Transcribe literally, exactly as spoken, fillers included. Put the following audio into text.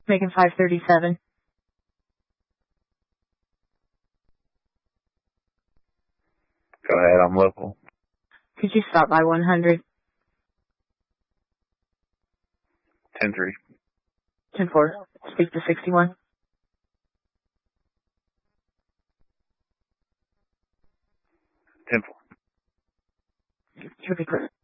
Making five thirty-seven. Go ahead, I'm local. Could you stop by one hundred? ten three. ten four. Speak to sixty-one. ten four. Should be clear.